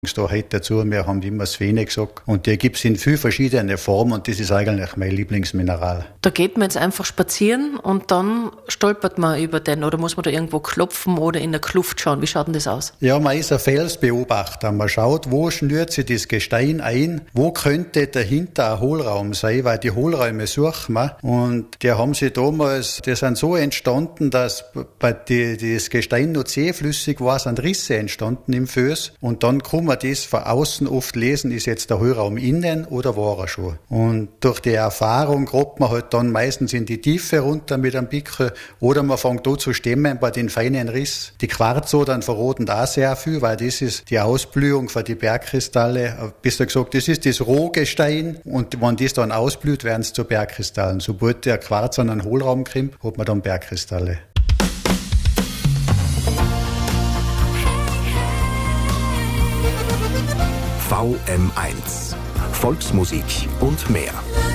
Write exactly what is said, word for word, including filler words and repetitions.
Da heute dazu, wir haben immer Sphene gesagt. Und die gibt es in vielen verschiedenen Formen und das ist eigentlich mein Lieblingsmineral. Da geht man jetzt einfach spazieren und dann stolpert man über den oder muss man da irgendwo klopfen oder in der Kluft schauen? Wie schaut denn das aus? Ja, man ist ein Felsbeobachter. Man schaut, wo schnürt sich das Gestein ein, wo könnte dahinter ein Hohlraum sein, weil die Hohlräume suchen wir. Und die haben sie damals, die sind so entstanden, dass bei die, das Gestein noch zähflüssig war, sind Risse entstanden im Föß und dann kann man das von außen oft lesen, ist jetzt der Hohlraum innen oder war er schon. Und durch die Erfahrung grabt man halt dann meistens in die Tiefe runter mit einem Pickel oder man fängt an zu stemmen bei den feinen Riss. Die Quarzodern verroten da sehr viel, weil das ist die Ausblühung von die Bergkristalle. Besser gesagt, das ist das Rohgestein und wenn das dann ausblüht, werden es zu Bergkristallen. Sobald der Quarz an einen Hohlraum kommt, hat man dann Bergkristalle. V M eins. Volksmusik und mehr.